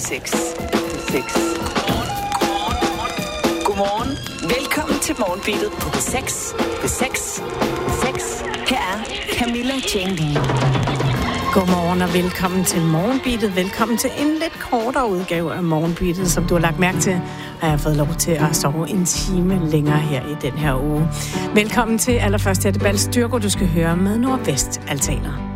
6. Godmorgen. Velkommen til Morgenbeatet på B6. Her er Camilla Jane Lea. Godmorgen og velkommen til Morgenbeatet. Velkommen til en lidt kortere udgave af Morgenbeatet, som du har lagt mærke til, har jeg fået lov til at sove en time længere her i den her uge. Velkommen til allerførst til Bal Styrko, du skal høre med Nordvest Altaner.